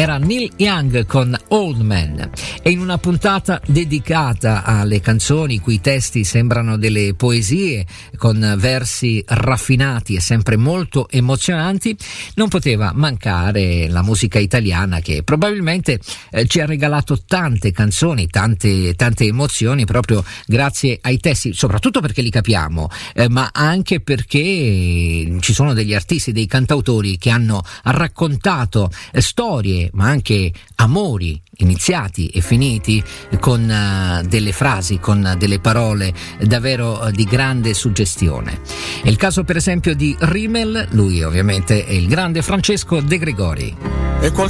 era Neil Young con Old Man, e in una puntata dedicata alle canzoni cui i testi sembrano delle poesie con versi raffinati e sempre molto emozionanti, non poteva mancare la musica italiana, che probabilmente ci ha regalato tante canzoni, tante emozioni proprio grazie ai testi, soprattutto perché li capiamo, ma anche perché ci sono degli artisti, dei cantautori che hanno raccontato storie, ma anche amori iniziati e finiti con delle frasi, con delle parole davvero di grande suggestione. È il caso per esempio di Rimmel, lui ovviamente è il grande Francesco De Gregori. E